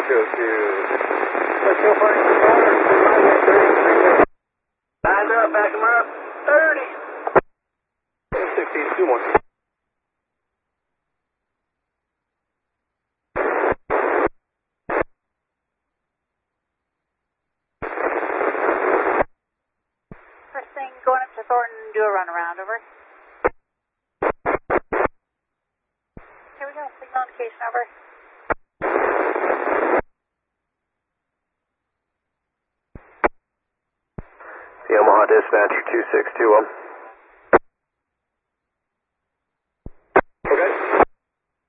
Let's go find some water. Lined up, back him up. 30. 16, 2 more. First thing, going up to Thornton, do a run around, over. Here we go, signal indication, over. The Omaha Dispatcher 2621.